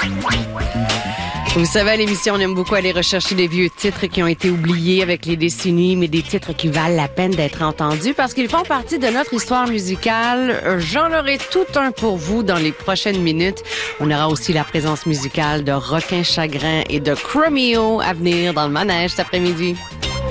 Vous savez, à l'émission, on aime beaucoup aller rechercher des vieux titres qui ont été oubliés avec les décennies, mais des titres qui valent la peine d'être entendus parce qu'ils font partie de notre histoire musicale. J'en aurai tout un pour vous dans les prochaines minutes. On aura aussi la présence musicale de Requin Chagrin et de Chromeo à venir dans le manège cet après-midi.